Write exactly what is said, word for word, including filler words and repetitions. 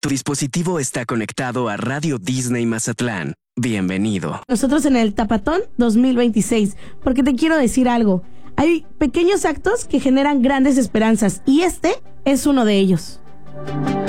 Tu dispositivo está conectado a Radio Disney Mazatlán. Bienvenido. Nosotros en el Tapatón dos mil veintiséis, porque te quiero decir algo. Hay pequeños actos que generan grandes esperanzas y este es uno de ellos.